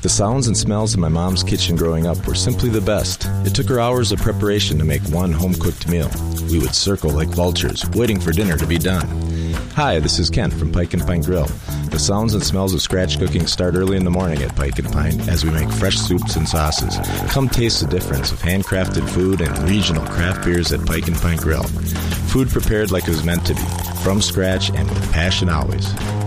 The sounds and smells in my mom's kitchen growing up were simply the best. It took her hours of preparation to make one home-cooked meal. We would circle like vultures, waiting for dinner to be done. Hi, this is Kent from Pike & Pine Grill. The sounds and smells of scratch cooking start early in the morning at Pike & Pine as we make fresh soups and sauces. Come taste the difference of handcrafted food and regional craft beers at Pike & Pine Grill. Food prepared like it was meant to be, from scratch and with passion always.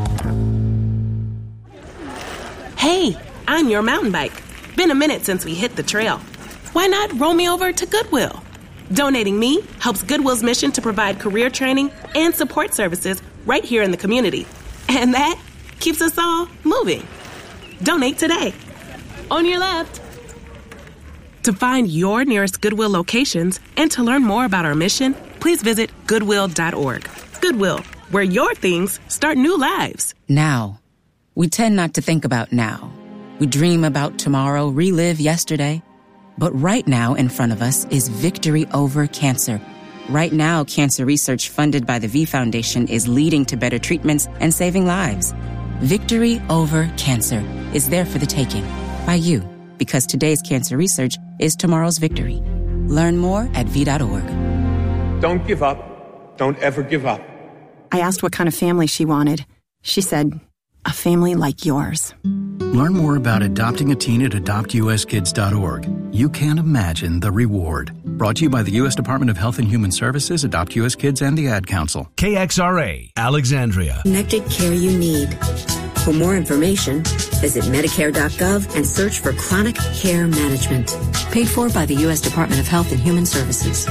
Hey, I'm your mountain bike. Been a minute since we hit the trail. Why not roll me over to Goodwill? Donating me helps Goodwill's mission to provide career training and support services right here in the community. And that keeps us all moving. Donate today. On your left. To find your nearest Goodwill locations and to learn more about our mission, please visit Goodwill.org. Goodwill, where your things start new lives. Now. We tend not to think about now. We dream about tomorrow, relive yesterday. But right now in front of us is victory over cancer. Right now, cancer research funded by the V Foundation is leading to better treatments and saving lives. Victory over cancer is there for the taking by you, because today's cancer research is tomorrow's victory. Learn more at V.org. Don't give up. Don't ever give up. I asked what kind of family she wanted. She said, a family like yours. Learn more about adopting a teen at adoptuskids.org. You can't imagine the reward. Brought to you by the U.S. Department of Health and Human Services, Adopt U.S. Kids, and the Ad Council. KXRA, Alexandria. Connected care you need. For more information, visit Medicare.gov and search for Chronic Care Management. Paid for by the U.S. Department of Health and Human Services.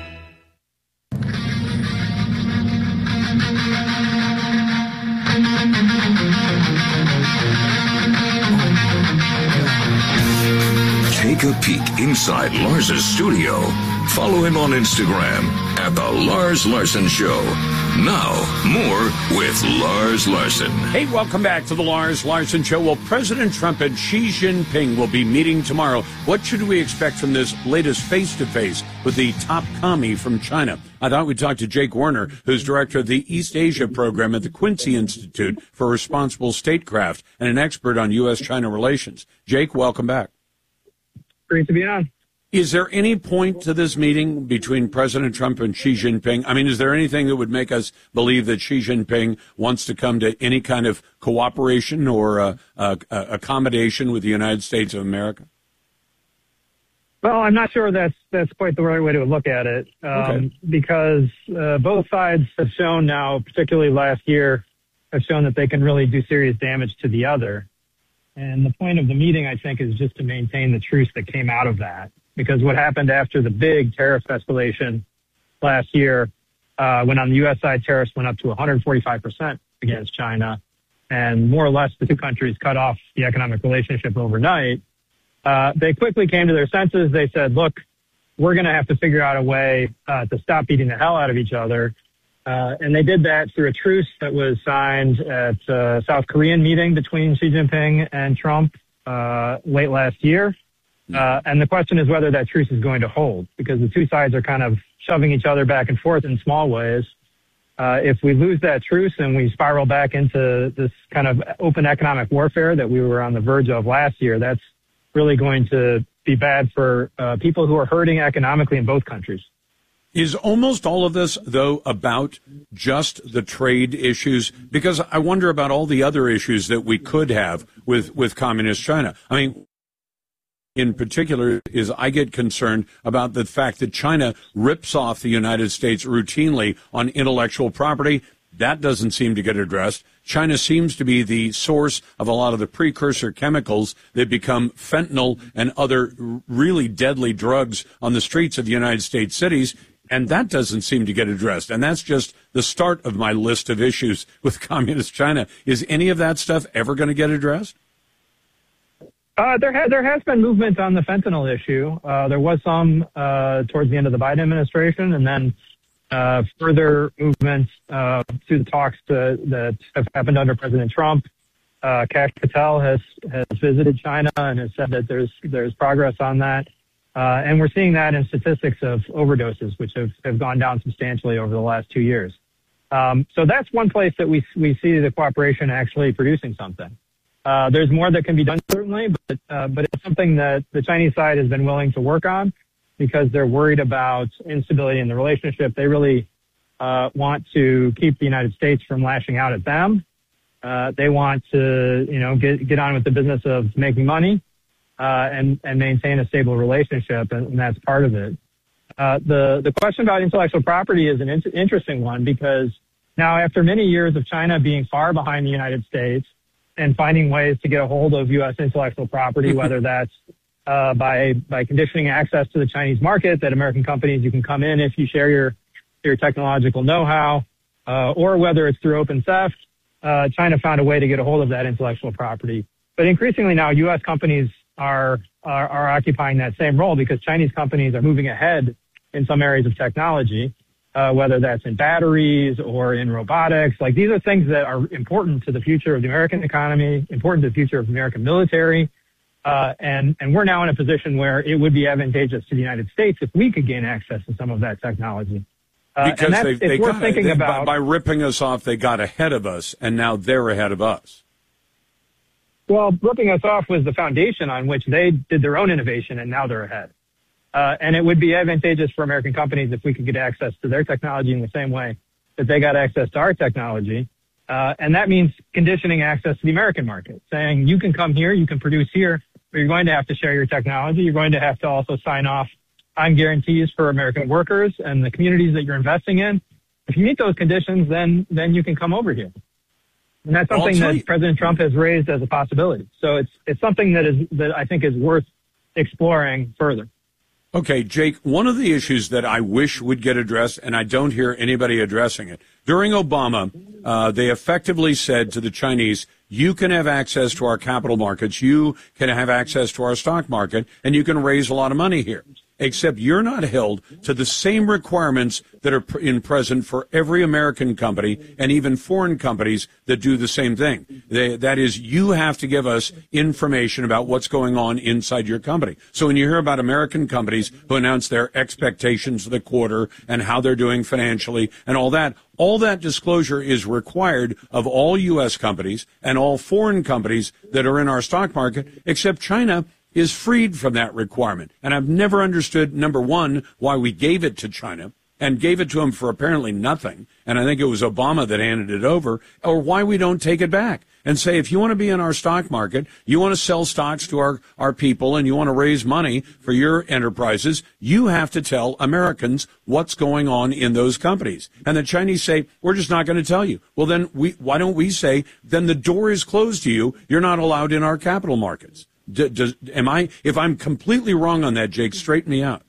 Take a peek inside Lars's studio. Follow him on Instagram at The Lars Larson Show. Now, more with Lars Larson. Hey, welcome back to The Lars Larson Show. Well, President Trump and Xi Jinping will be meeting tomorrow. What should we expect from this latest face-to-face with the top commie from China? I thought we'd talk to Jake Warner, who's director of the East Asia program at the Quincy Institute for Responsible Statecraft and an expert on U.S.-China relations. Jake, welcome back. Great to be on. Is there any point to this meeting between President Trump and Xi Jinping? I mean, is there anything that would make us believe that Xi Jinping wants to come to any kind of cooperation or accommodation with the United States of America? Well, I'm not sure that's quite the right way to look at it, because both sides have shown now, particularly last year, have shown that they can really do serious damage to the other. And the point of the meeting, I think, is just to maintain the truce that came out of that. Because what happened after the big tariff escalation last year, when on the U.S. side tariffs went up to 145% against China, and more or less the two countries cut off the economic relationship overnight, they quickly came to their senses. They said, look, we're going to have to figure out a way to stop beating the hell out of each other. And they did that through a truce that was signed at a South Korean meeting between Xi Jinping and Trump late last year. And the question is whether that truce is going to hold, because the two sides are kind of shoving each other back and forth in small ways. If we lose that truce and we spiral back into this kind of open economic warfare that we were on the verge of last year, that's really going to be bad for people who are hurting economically in both countries. Is almost all of this, though, about just the trade issues? Because I wonder about all the other issues that we could have with communist China. I mean, in particular, is I get concerned about the fact that China rips off the United States routinely on intellectual property. That doesn't seem to get addressed. China seems to be the source of a lot of the precursor chemicals that become fentanyl and other really deadly drugs on the streets of the United States cities. And that doesn't seem to get addressed. And that's just the start of my list of issues with communist China. Is any of that stuff ever going to get addressed? There has been movement on the fentanyl issue. There was some towards the end of the Biden administration, and then further movements through the talks that have happened under President Trump. Kash Patel has visited China and has said that there's progress on that. And we're seeing that in statistics of overdoses, which have gone down substantially over the last 2 years. So that's one place that we see the cooperation actually producing something. There's more that can be done, certainly, but it's something that the Chinese side has been willing to work on because they're worried about instability in the relationship. They really want to keep the United States from lashing out at them. They want to, get on with the business of making money and maintain a stable relationship, and that's part of it. The question about intellectual property is an interesting one because now, after many years of China being far behind the United States and finding ways to get a hold of U.S. intellectual property, whether that's by conditioning access to the Chinese market, that American companies, you can come in if you share your technological know-how, or whether it's through open theft, China found a way to get a hold of that intellectual property. But increasingly now, U.S. companies are occupying that same role because Chinese companies are moving ahead in some areas of technology, whether that's in batteries or in robotics. Like, these are things that are important to the future of the American economy, important to the future of the American military. And we're now in a position where it would be advantageous to the United States if we could gain access to some of that technology. Because by ripping us off, they got ahead of us, and now they're ahead of us. Well, ripping us off was the foundation on which they did their own innovation, and now they're ahead. And it would be advantageous for American companies if we could get access to their technology in the same way that they got access to our technology. And that means conditioning access to the American market, saying you can come here, you can produce here, but you're going to have to share your technology. You're going to have to also sign off on guarantees for American workers and the communities that you're investing in. If you meet those conditions, then you can come over here. And that's something that President Trump has raised as a possibility. So it's something that I think is worth exploring further. Okay, Jake, one of the issues that I wish would get addressed, and I don't hear anybody addressing it, during Obama, they effectively said to the Chinese, you can have access to our capital markets, you can have access to our stock market, and you can raise a lot of money here. Except you're not held to the same requirements that are present for every American company and even foreign companies that do the same thing. That is, you have to give us information about what's going on inside your company. So when you hear about American companies who announce their expectations of the quarter and how they're doing financially and all that disclosure is required of all U.S. companies and all foreign companies that are in our stock market, except China is freed from that requirement. And I've never understood, number one, why we gave it to China and gave it to them for apparently nothing. And I think it was Obama that handed it over, or why we don't take it back and say, if you want to be in our stock market, you want to sell stocks to our people, and you want to raise money for your enterprises, you have to tell Americans what's going on in those companies. And the Chinese say, we're just not going to tell you. Well, then why don't we say, then the door is closed to you. You're not allowed in our capital markets. If I'm completely wrong on that, Jake, straighten me out.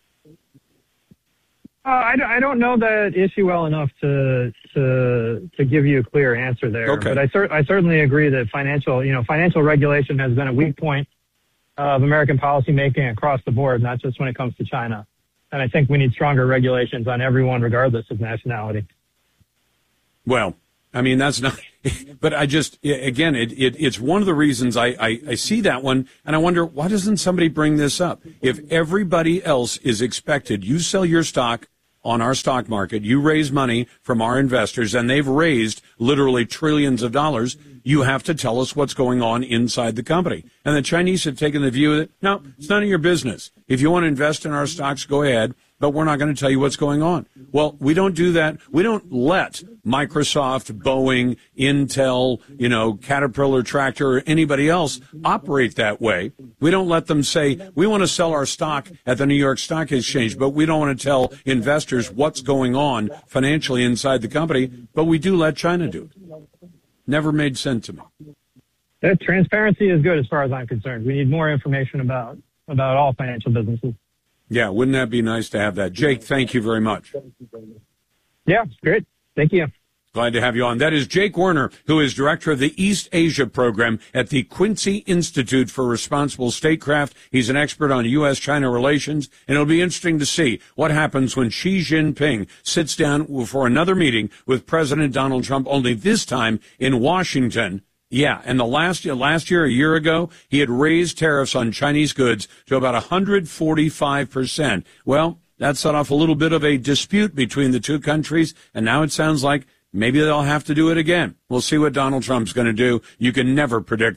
I don't know that issue well enough to give you a clear answer there. Okay. But I certainly agree that financial regulation has been a weak point of American policymaking across the board, not just when it comes to China. And I think we need stronger regulations on everyone, regardless of nationality. Well, I mean, that's not, but I just, again, it's one of the reasons I see that one, and I wonder, why doesn't somebody bring this up? If everybody else is expected, you sell your stock on our stock market, you raise money from our investors, and they've raised literally trillions of dollars, you have to tell us what's going on inside the company. And the Chinese have taken the view that, no, it's none of your business. If you want to invest in our stocks, go ahead, but we're not going to tell you what's going on. Well, we don't do that. We don't let Microsoft, Boeing, Intel, Caterpillar Tractor, or anybody else operate that way. We don't let them say, we want to sell our stock at the New York Stock Exchange, but we don't want to tell investors what's going on financially inside the company, but we do let China do it. Never made sense to me. That transparency is good as far as I'm concerned. We need more information about all financial businesses. Yeah, wouldn't that be nice to have that? Jake, thank you very much. Yeah, great. Thank you. Glad to have you on. That is Jake Werner, who is director of the East Asia program at the Quincy Institute for Responsible Statecraft. He's an expert on U.S.-China relations, and it'll be interesting to see what happens when Xi Jinping sits down for another meeting with President Donald Trump, only this time in Washington. Yeah, and the last year, a year ago, he had raised tariffs on Chinese goods to about 145%. Well, that set off a little bit of a dispute between the two countries, and now it sounds like maybe they'll have to do it again. We'll see what Donald Trump's going to do. You can never predict that.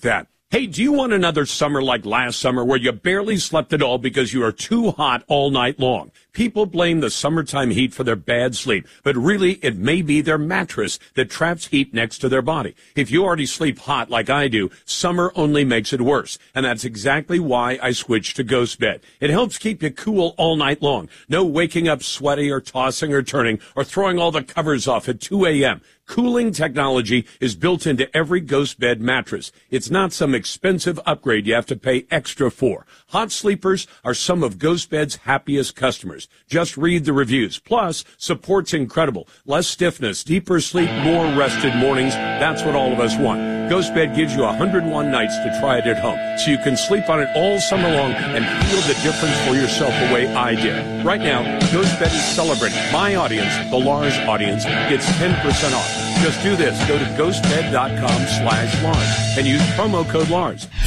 Hey, do you want another summer like last summer where you barely slept at all because you are too hot all night long? People blame the summertime heat for their bad sleep, but really it may be their mattress that traps heat next to their body. If you already sleep hot like I do, summer only makes it worse. And that's exactly why I switched to Ghost Bed. It helps keep you cool all night long. No waking up sweaty or tossing or turning or throwing all the covers off at 2 a.m. Cooling technology is built into every Ghost Bed mattress. It's not some expensive upgrade you have to pay extra for. Hot sleepers are some of Ghost Bed's happiest customers. Just read the reviews. Plus, support's incredible. Less stiffness, deeper sleep, more rested mornings. That's what all of us want. Ghost Bed gives you 101 nights to try it at home, so you can sleep on it all summer long and feel the difference for yourself the way I did. Right now, Ghost Bed is celebrating. My audience, the Lars audience, gets 10% off. Just do this. Go to ghostbed.com/Lars and use promo code Lars.